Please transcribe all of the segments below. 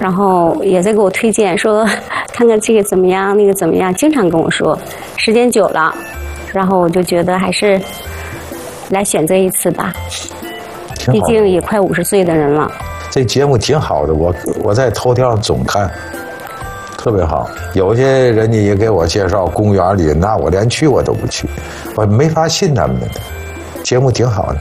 然后也在给我推荐说看看这个怎么样，那个怎么样，经常跟我说。时间久了，然后我就觉得还是来选择一次吧，毕竟也快50岁的人了。 这节目挺好的，我在头条上总看，特别好。有些人家也给我介绍公园里，那我连去我都不去，我没法信他们的。节目挺好的。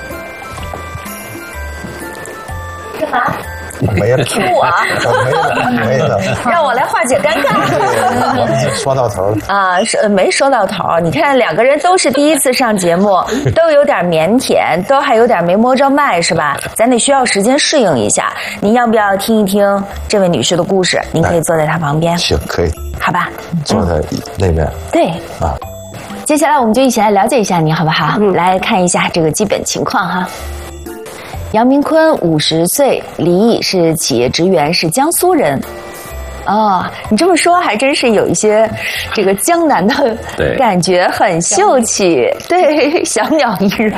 干嘛？ 没了， 我没了， 让我来化解尴尬。 说到头了啊，没说到头。你看两个人都是第一次上节目，都有点腼腆，都还有点没摸着麦，是吧？咱得需要时间适应一下。您要不要听一听这位女士的故事？您可以坐在她旁边。 行，可以。 好吧， 坐在那边。 对啊。 接下来我们就一起来了解一下你好不好？来看一下这个基本情况哈。杨明坤50岁，离异，是企业职员，是江苏人。哦，你这么说还真是有一些这个江南的感觉，很秀气。对，小鸟依人。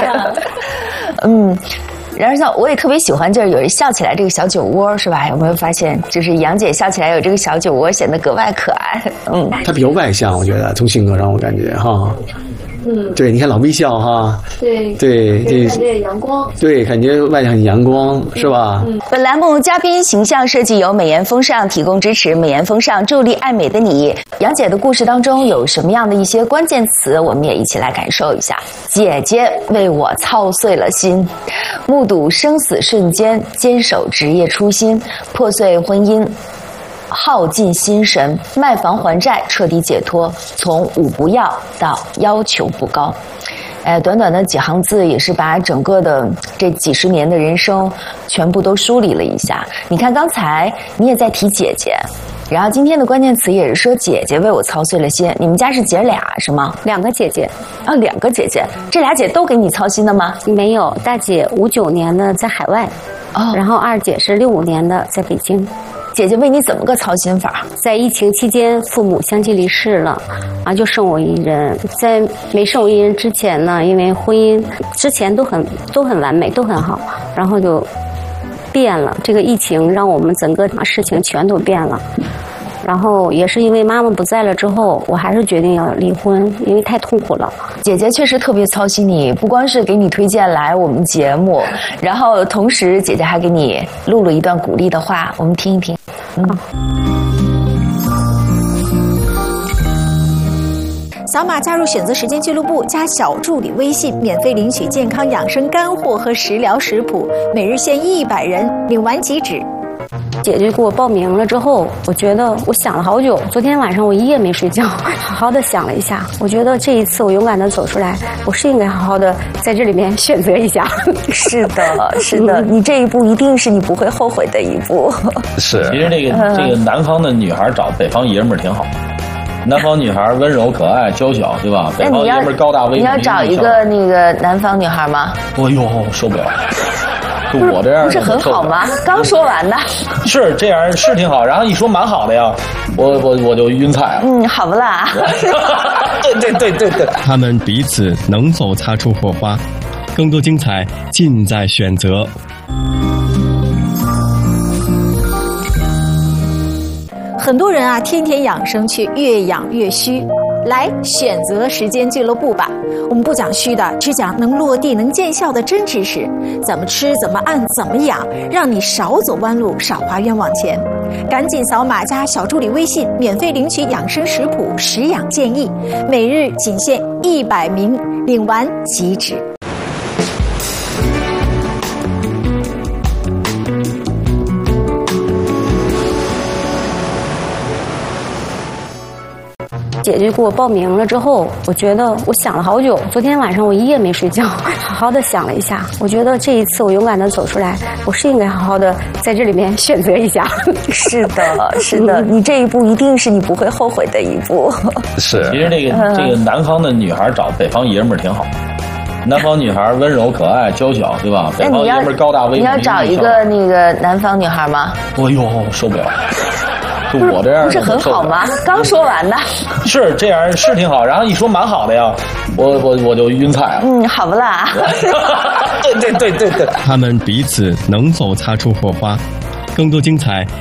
然后像我也特别喜欢，就是有人笑起来这个小酒窝，是吧？有没有发现，就是杨姐笑起来有这个小酒窝，显得格外可爱。 她比较外向，我觉得从性格上我感觉哈。对，你看老微笑哈，对，感觉阳光，对，感觉外向很阳光，是吧？ 本栏目嘉宾形象设计由美颜风尚提供支持，美颜风尚助力爱美的你。杨姐的故事当中有什么样的一些关键词，我们也一起来感受一下。姐姐为我操碎了心，目睹生死瞬间，坚守职业初心，破碎婚姻，耗尽心神，卖房还债，彻底解脱，从五不要到要求不高。短短的几行字也是把整个的这几十年的人生全部都梳理了一下。你看刚才你也在提姐姐，然后今天的关键词也是说姐姐为我操碎了心。你们家是姐俩是吗 ？2个姐姐。 啊，2个姐姐，这俩姐都给你操心的吗？ 没有，大姐59年的在海外，然后二姐是65年的在北京。 姐姐为你怎么个操心法？ 在疫情期间，父母相继离世了，就剩我一人。在没剩我一人之前呢，因为婚姻之前都很完美，都很好，然后就变了。这个疫情让我们整个事情全都变了。然后也是因为妈妈不在了之后，我还是决定要离婚，因为太痛苦了。 姐姐确实特别操心你，不光是给你推荐来我们节目，然后同时姐姐还给你录了一段鼓励的话，我们听一听。 扫码加入选择时间俱乐部，加小助理微信，免费领取健康养生干货和食疗食谱，每日限100人，领完即止。 姐姐给我报名了之后，我觉得我想了好久。昨天晚上我一夜没睡觉，好好的想了一下。我觉得这一次我勇敢的走出来，我是应该好好的在这里面选择一下。 是的，是的，你这一步一定是你不会后悔的一步。 是，其实这个南方的女孩找北方爷们儿挺好。南方女孩温柔可爱娇小，对吧？北方爷们儿高大威猛。 你要找一个那个南方女孩吗？ 哎呦，受不了。就我这样不是很好吗？刚说完的。 是这样，是挺好。然后一说蛮好的呀，我就晕菜了。 好不啦？ 对。 他们彼此能否擦出火花？更多精彩尽在选择。 很多人天天养生，却越养越虚。来选择时间俱乐部吧，我们不讲虚的，只讲能落地能见效的真知识，怎么吃怎么按怎么养，让你少走弯路，少花冤枉钱。赶紧扫码加小助理微信，免费领取养生食谱、食养建议，每日仅限100名，领完即止。 姐姐给我报名了之后，我觉得我想了好久。昨天晚上我一夜没睡觉，好好的想了一下。我觉得这一次我勇敢的走出来，我是应该好好的在这里面选择一下。 是的，是的，你这一步一定是你不会后悔的一步。 是，其实这个南方的女孩找北方爷们儿挺好。南方女孩温柔可爱娇小，对吧？北方爷们儿高大威猛。 你要找一个那个南方女孩吗？ 哎呦，受不了。就我这样不是很好吗？刚说完的。 是这样，是挺好。然后一说蛮好的呀，我就晕菜了。 好不啦？ 对。 他们彼此能否擦出火花？更多精彩